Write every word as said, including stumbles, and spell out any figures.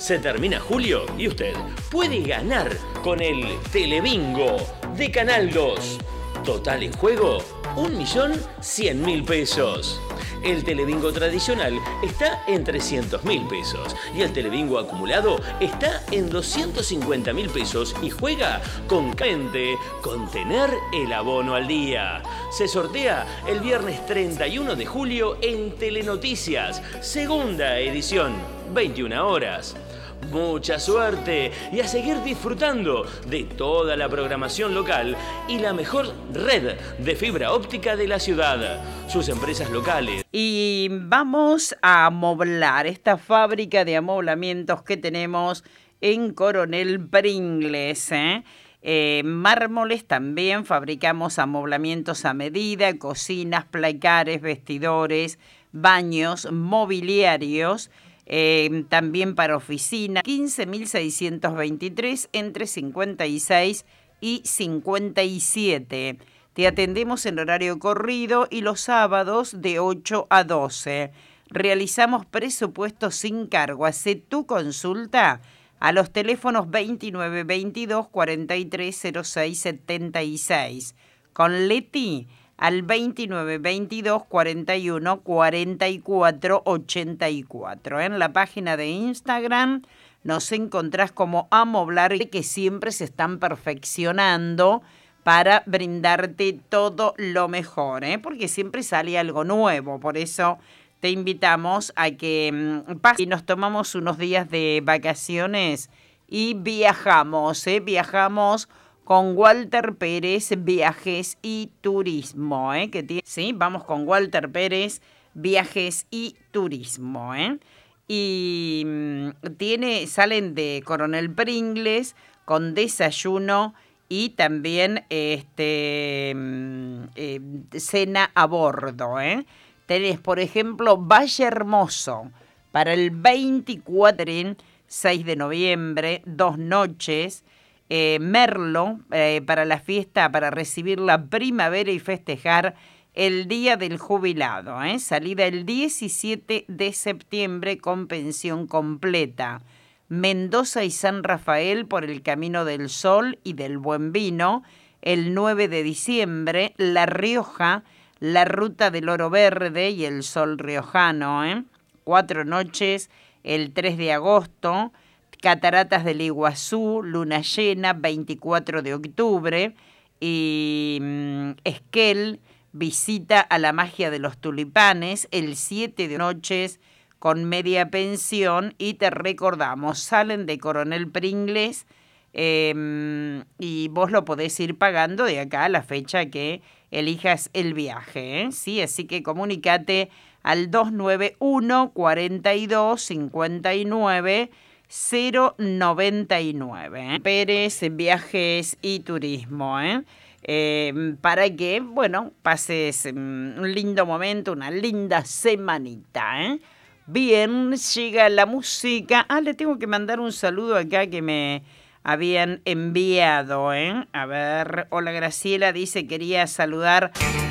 Se termina julio y usted puede ganar con el Telebingo de Canal dos. Total en juego, un millón cien mil pesos. El Telebingo tradicional está en trescientos mil pesos y el Telebingo acumulado está en doscientos cincuenta mil pesos y juega con gente con tener el abono al día. Se sortea el viernes treinta y uno de julio en Telenoticias, segunda edición, veintiuna horas. Mucha suerte y a seguir disfrutando de toda la programación local y la mejor red de fibra óptica de la ciudad. Sus empresas locales. Y vamos a amoblar esta fábrica de amoblamientos que tenemos en Coronel Pringles, ¿eh? Eh, mármoles también, fabricamos amoblamientos a medida, cocinas, placares, vestidores, baños, mobiliarios. Eh, también para oficina, quince mil seiscientos veintitrés entre cincuenta y seis y cincuenta y siete. Te atendemos en horario corrido y los sábados de ocho a doce. Realizamos presupuestos sin cargo. Hacé tu consulta a los teléfonos veintinueve veintidós cuarenta y tres cero seis setenta y seis. Con Leti al veintinueve veintidós cuarenta y uno cuarenta y cuatro ochenta y cuatro. En la página de Instagram nos encontrás como Amoblar, que siempre se están perfeccionando para brindarte todo lo mejor, ¿eh? Porque siempre sale algo nuevo. Por eso te invitamos a que mmm, pases y nos tomamos unos días de vacaciones y viajamos, ¿eh? Viajamos con Walter Pérez, Viajes y Turismo, ¿eh? Que tiene, sí, vamos con Walter Pérez, Viajes y Turismo, ¿eh? Y mmm, tiene, salen de Coronel Pringles con desayuno y también este mmm, eh, cena a bordo, ¿eh? Tenés, por ejemplo, Valle Hermoso para el veinticuatro, seis de noviembre, dos noches. Eh, Merlo, eh, para la fiesta, para recibir la primavera y festejar el Día del Jubilado, ¿eh? Salida el diecisiete de septiembre con pensión completa. Mendoza y San Rafael por el Camino del Sol y del Buen Vino, el nueve de diciembre. La Rioja, la Ruta del Oro Verde y el Sol Riojano, ¿eh? Cuatro noches, el tres de agosto. Cataratas del Iguazú, luna llena, veinticuatro de octubre. Y mmm, Esquel, visita a la magia de los tulipanes, el siete de noches con media pensión. Y te recordamos, salen de Coronel Pringles eh, y vos lo podés ir pagando de acá a la fecha que elijas el viaje, ¿eh? Sí, así que comunicate al dos nueve uno cuarenta y dos cincuenta y nueve cero noventa y nueve. ¿eh? Pérez, Viajes y Turismo, ¿eh? Eh, para que, bueno, pases um, un lindo momento, una linda semanita, ¿eh? Bien, llega la música. Ah, le tengo que mandar un saludo acá que me habían enviado, ¿eh? A ver, hola Graciela, dice, quería saludar